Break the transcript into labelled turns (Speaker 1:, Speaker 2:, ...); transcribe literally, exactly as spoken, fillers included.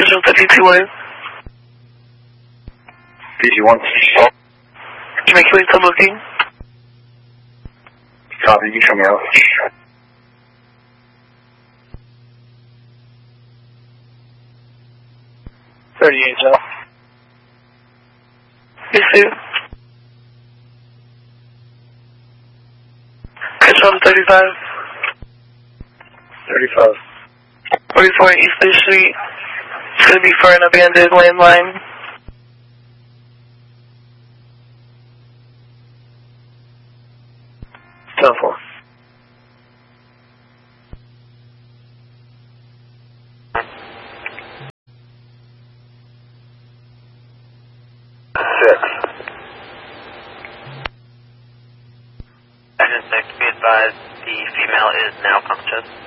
Speaker 1: Division fifty-two one.
Speaker 2: P G one.
Speaker 1: Jamaica Wing to booking.
Speaker 2: Copy, you come out. thirty-eight, Joe.
Speaker 1: Yes, sir. Control thirty-five.
Speaker 2: thirty-five.
Speaker 1: forty-four Eastern Street. It's going to be for an abandoned landline.
Speaker 2: ten four. Six.
Speaker 3: Agent six, be advised, the female is now conscious.